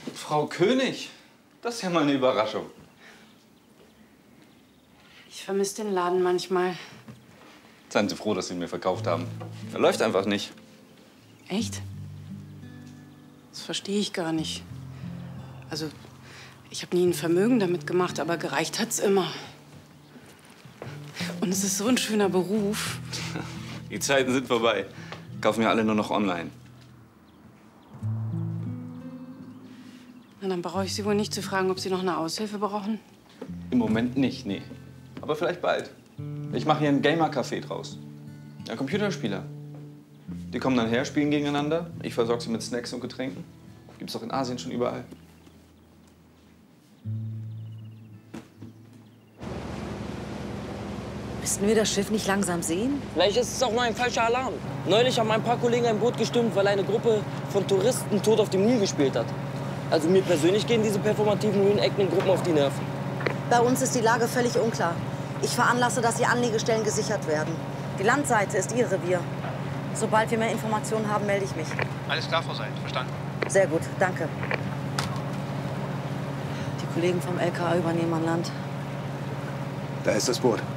Frau König, das ist ja mal eine Überraschung. Ich vermisse den Laden manchmal. Seien Sie froh, dass Sie ihn mir verkauft haben. Er läuft einfach nicht. Echt? Das verstehe ich gar nicht. Also, ich habe nie ein Vermögen damit gemacht, aber gereicht hat's immer. Und es ist so ein schöner Beruf. Die Zeiten sind vorbei. Kaufen wir alle nur noch online. Na, dann brauche ich Sie wohl nicht zu fragen, ob Sie noch eine Aushilfe brauchen. Im Moment nicht, nee. Aber vielleicht bald. Ich mache hier ein Gamer-Café draus. Ja, Computerspieler. Die kommen dann her, spielen gegeneinander. Ich versorge sie mit Snacks und Getränken. Gibt's doch in Asien schon überall. Müssten wir das Schiff nicht langsam sehen? Vielleicht ist es auch nur ein falscher Alarm. Neulich haben ein paar Kollegen ein Boot gestürmt, weil eine Gruppe von Touristen tot auf dem Nil gespielt hat. Also mir persönlich gehen diese performativen Höhenegnen-Gruppen auf die Nerven. Bei uns ist die Lage völlig unklar. Ich veranlasse, dass die Anlegestellen gesichert werden. Die Landseite ist Ihr Revier. Sobald wir mehr Informationen haben, melde ich mich. Alles klar, Frau Seid. Verstanden. Sehr gut, danke. Die Kollegen vom LKA übernehmen an Land. Da ist das Boot.